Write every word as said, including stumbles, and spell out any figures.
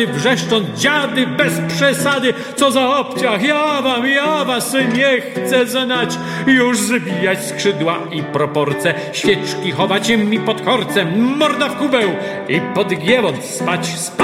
wrzeszcząc dziady bez przesady, co za obciach, ja wam, ja was nie chcę znać, już zbijać skrzydła i proporce, świeczki chować mi pod korcem, morda w kubeł i podgiewąc spać, spać.